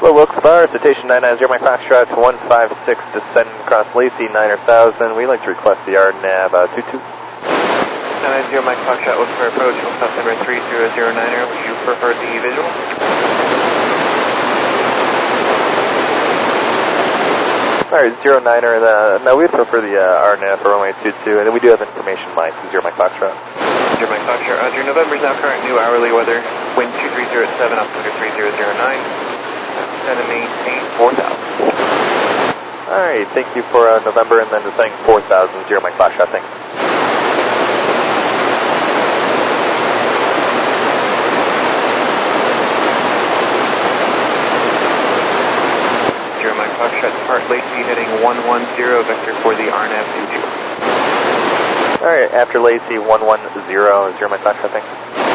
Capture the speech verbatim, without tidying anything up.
Hello, Wilkes Barre, Citation nine nine zero, my Foxtrot one five six, descend across Lacey, niner thousand. We'd like to request the R nav uh, two two. nine nine zero, Mike Foxtrot, Wilkes Barre approach, Hilltop number three zero zero niner. Would you prefer the visual? Alright, zero niner, uh, no, we'd prefer the uh, R nav for runway two two, and then we do have information line to zero Mike Foxtrot. zero Mike Foxtrot, Roger. November is now current new hourly weather, wind two three zero at seven, altimeter three zero zero nine. Send and maintain four thousand. Alright, thank you for uh, November, and then descending four thousand, zero Mike Foxtrot, thanks. zero Mike Foxtrot, depart Lacey, heading one one zero, vector for the R nav two two. Alright, after Lacey, one one zero, zero Mike Foxtrot, thanks.